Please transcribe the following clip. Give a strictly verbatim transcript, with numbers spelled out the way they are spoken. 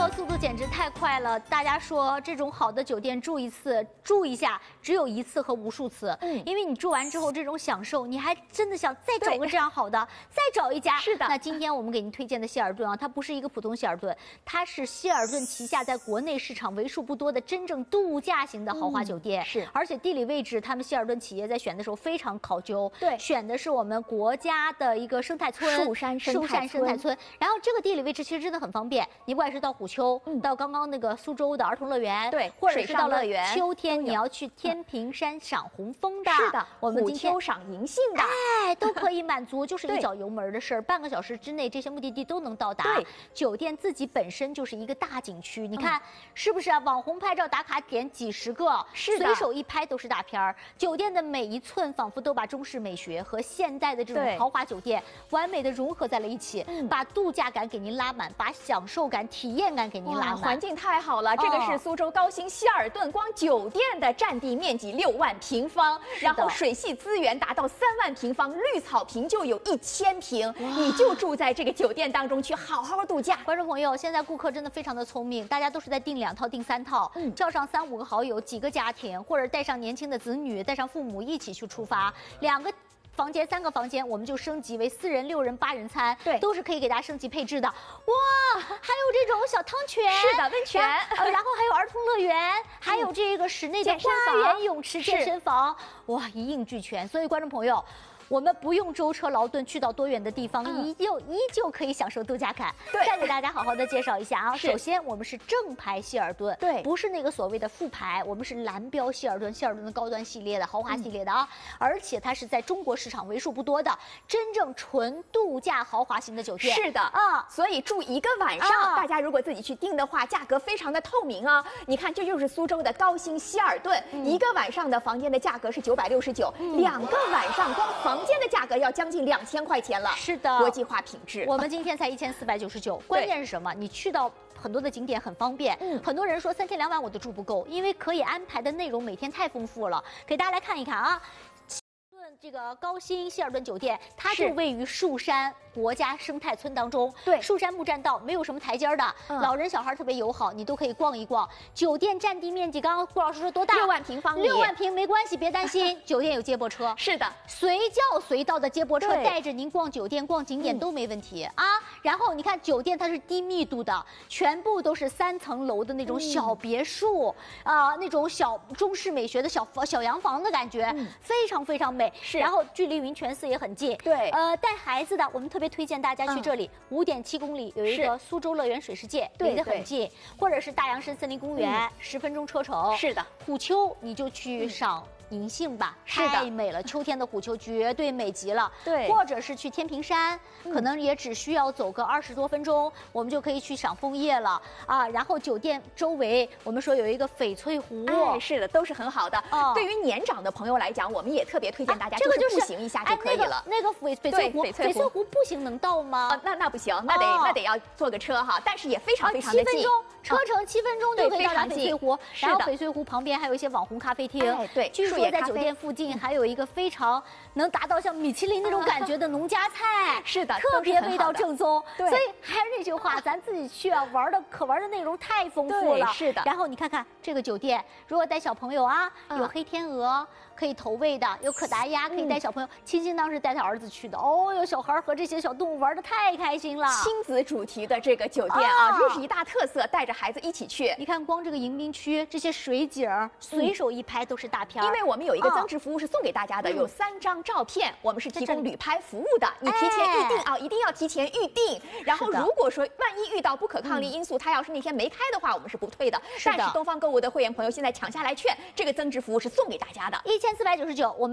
活速度简直太快了！大家说这种好的酒店住一次住一下，只有一次和无数次。嗯，因为你住完之后这种享受，你还真的想再找个这样好的，再找一家。 是的。 那今天我们给您推荐的希尔顿啊，它不是一个普通希尔顿，它是希尔顿旗下在国内市场为数不多的真正度假型的豪华酒店。嗯、 是， 而且地理位置，他们希尔顿企业在选的时候非常考究。 对， 选的是我们国家的一个生态村—— 树山生态村。 树山生态村。然后这个地理位置其实真的很方便，你不管是到虎丘，嗯、到刚刚那个苏州的儿童乐园， 对， 或者是到了秋天你要去天平山赏红枫的， 是的， 我们虎丘赏银杏的， 哎，都可以满足，就是一脚油门的事儿，半个小时之内这些目的地都能到达。 对， 酒店自己本身就是一个大景区，你看、嗯、是不是啊？网红拍照打卡点几十个， 是的， 随手一拍都是大片儿。酒店的每一寸仿佛都把中式美学和现代的这种豪华酒店完美的融合在了一起，嗯、把度假感给您拉满，把享受感、体验感给您拉满。 环境太好了，这个是苏州高新希尔顿，光酒店的占地面积六万平方，然后水系资源达到三万平方，绿草坪就有一千平，你就住在这个酒店当中去好好度假。 观众朋友，现在顾客真的非常的聪明，大家都是在订两套、订三套，嗯，叫上三五个好友、几个家庭，或者带上年轻的子女、带上父母一起去出发，两个房间、三个房间，我们就升级为四人、六人、八人餐， 对， 都是可以给大家升级配置的。哇，还有这种小汤泉， 是的，温泉， 呃，然后还有儿童乐园，还有这个室内的花园泳池、健身房，哇，一应俱全。所以，观众朋友，我们不用舟车劳顿去到多远的地方，依旧依旧可以享受度假感。 对， 再给大家好好的介绍一下啊。首先，我们是正牌希尔顿， 对， 不是那个所谓的副牌，我们是蓝标希尔顿，希尔顿的高端系列的豪华系列的啊。嗯、而且它是在中国市场为数不多的真正纯度假豪华型的酒店。 是的啊，所以住一个晚上，啊、大家如果自己去订的话，价格非常的透明啊。你看，这就是苏州的高新希尔顿，嗯、一个晚上的房间的价格是九百六十九，两个晚上光房。房间的价格要将近两千块钱了， 是的， 国际化品质。 我们今天才一千四百九十九，关键是什么？你去到很多的景点很方便，嗯，很多人说三天两晚我都住不够，因为可以安排的内容每天太丰富了。给大家来看一看啊。这个高新希尔顿酒店，它就位于树山国家生态村当中。 对， 树山木栈道没有什么台阶的，嗯、老人小孩特别友好，你都可以逛一逛。酒店占地面积，刚刚顾老师说多大？ 六万平方米。 六万平没关系，别担心，酒店有接驳车。 是的， 随叫随到的接驳车带着您逛酒店、逛景点都没问题、嗯、啊。然后你看酒店它是低密度的，全部都是三层楼的那种小别墅啊、嗯呃，那种小中式美学的小小洋房的感觉，嗯、非常非常美。 是， 然后距离云泉寺也很近。 对， 呃，带孩子的，我们特别推荐大家去这里，五点七公里有一个苏州乐园水世界，离得很近，或者是大洋参森林公园，十、嗯、分钟车程。 是的， 虎丘你就去赏。嗯银杏吧，太美了！秋天的虎丘绝对美极了。 对， 或者是去天平山，嗯、可能也只需要走个二十多分钟，我们就可以去赏枫叶了啊。然后酒店周围，我们说有一个翡翠湖， 哎，是的，都是很好的。哦，对于年长的朋友来讲，我们也特别推荐大家， 啊、这个就是步行一下就可以了。 哎、那个、那个翡翡翠湖， 翡翠湖，湖步行能到吗？ 啊，那那不行，那得、哦、那得要坐个车哈，但是也非常非常的近。 七分钟，车程七分钟就可以到达翡翠湖。 然后翡翠湖旁边还有一些网红咖啡厅， 哎，对， 据说在酒店附近。近还有一个非常能达到像米其林那种感觉的农家菜， 是的， 特别味道正宗。 对， 所以还是那句话，咱自己去啊，玩的可玩的内容太丰富了。 是的。 然后你看看这个酒店，如果带小朋友啊，有黑天鹅可以投喂的，有可达鸭可以带小朋友。清新当时带他儿子去的，哦哟，小孩和这些小动物玩的太开心了。 亲子主题的这个酒店啊，这是一大特色，带着孩子一起去。 你看，光这个迎宾区这些水景，随手一拍都是大片。 因为我们有一个增值服务是送给大家的。有三张照片，我们是提供旅拍服务的，你提前预定啊，一定要提前预定。然后如果说万一遇到不可抗力因素，他要是那天没开的话，我们是不退的。但是东方购物的会员朋友现在抢下来券，这个增值服务是送给大家的， 一千四百九十九，我们。